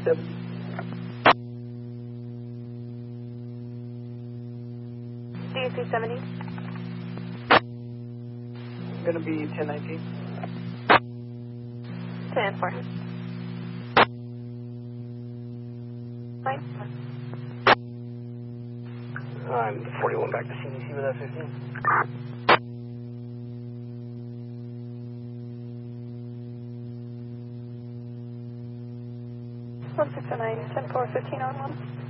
70. DUC 70. Gonna be 1019. 10-4. Fine. I'm 41 back to CDC with F-15. One 609, 10-4, 15 on 1.